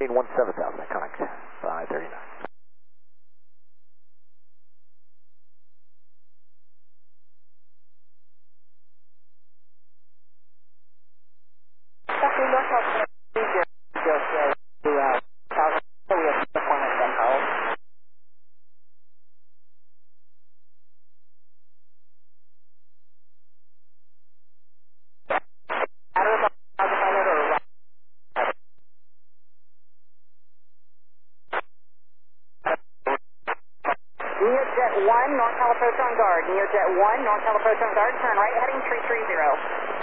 17000, connect 539. Neojet 1, North Approach on guard. Neojet 1, North Approach on guard, turn right heading 330.